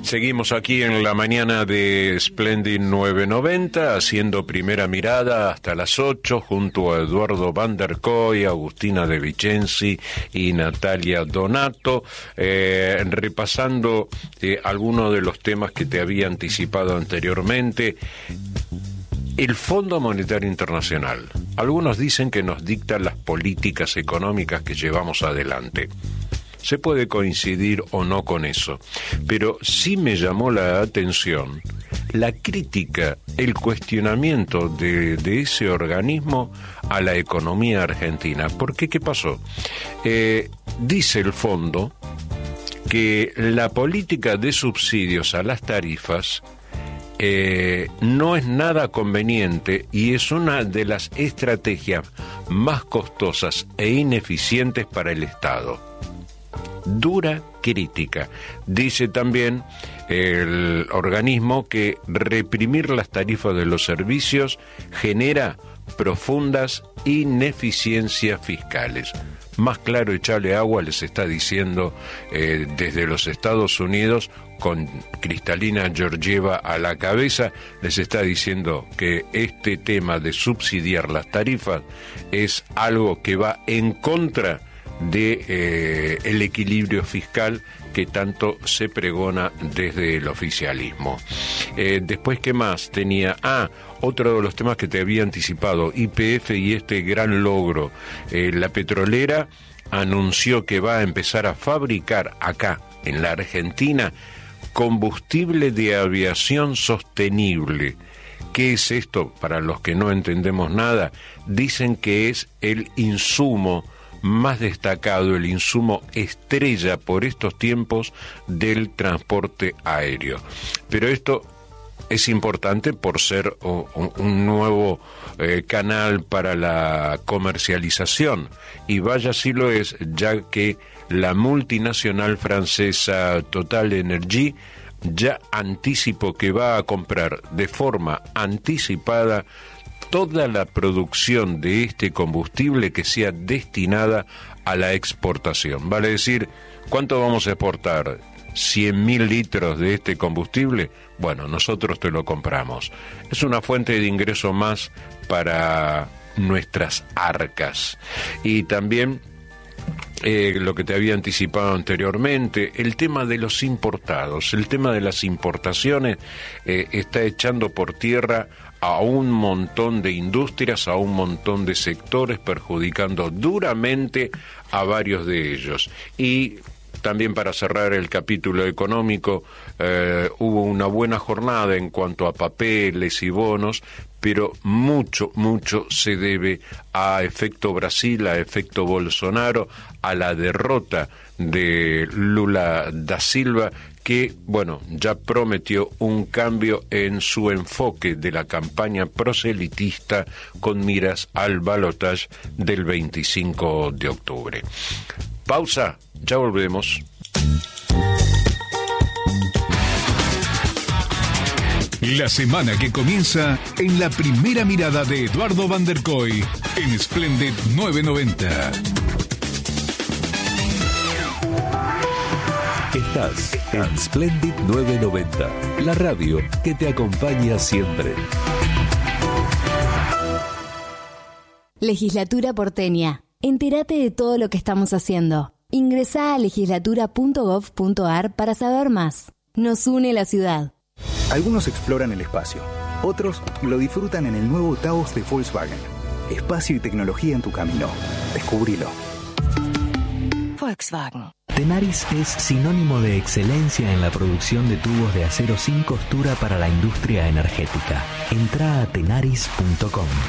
Seguimos aquí en la mañana de Splendid 990, haciendo primera mirada hasta las 8, junto a Eduardo Van der Kooi, Agustina De Vicenzi y Natalia Donato, repasando algunos de los temas que te había anticipado anteriormente. El Fondo Monetario Internacional. Algunos dicen que nos dicta las políticas económicas que llevamos adelante. Se puede coincidir o no con eso, pero sí me llamó la atención la crítica, el cuestionamiento de ese organismo a la economía argentina. ¿Por qué? ¿Qué pasó? Dice el fondo que la política de subsidios a las tarifas no es nada conveniente y es una de las estrategias más costosas e ineficientes para el Estado. Dura crítica. Dice también el organismo que reprimir las tarifas de los servicios genera profundas ineficiencias fiscales. Más claro, echarle agua, les está diciendo desde los Estados Unidos, con Kristalina Georgieva a la cabeza, les está diciendo que este tema de subsidiar las tarifas es algo que va en contra de el equilibrio fiscal que tanto se pregona desde el oficialismo. Después, ¿qué más tenía? Otro de los temas que te había anticipado, YPF y este gran logro. La petrolera anunció que va a empezar a fabricar acá, en la Argentina, combustible de aviación sostenible. ¿Qué es esto? Para los que no entendemos nada, dicen que es el insumo más destacado, el insumo estrella por estos tiempos del transporte aéreo. Pero esto es importante por ser un nuevo canal para la comercialización, y vaya si lo es, ya que la multinacional francesa Total Energy ya anticipó que va a comprar de forma anticipada toda la producción de este combustible que sea destinada a la exportación. Vale decir, ¿cuánto vamos a exportar? 100.000 litros de este combustible. Bueno, nosotros te lo compramos. Es una fuente de ingreso más para nuestras arcas. Y también lo que te había anticipado anteriormente, el tema de los importados, el tema de las importaciones está echando por tierra a un montón de industrias, a un montón de sectores, perjudicando duramente a varios de ellos. Y también, para cerrar el capítulo económico, hubo una buena jornada en cuanto a papeles y bonos, pero mucho se debe a efecto Brasil, a efecto Bolsonaro, a la derrota de Lula da Silva, que, bueno, ya prometió un cambio en su enfoque de la campaña proselitista con miras al balotaje del 25 de octubre. Pausa, ya volvemos. La semana que comienza en la primera mirada de Eduardo Van der Kooi en Splendid 990. Estás en Splendid 990, la radio que te acompaña siempre. Legislatura porteña. Entérate de todo lo que estamos haciendo. Ingresá a legislatura.gov.ar para saber más. Nos une la ciudad. Algunos exploran el espacio, otros lo disfrutan en el nuevo Taos de Volkswagen. Espacio y tecnología en tu camino. Descubrilo. Volkswagen. Tenaris es sinónimo de excelencia en la producción de tubos de acero sin costura para la industria energética. Entrá a tenaris.com.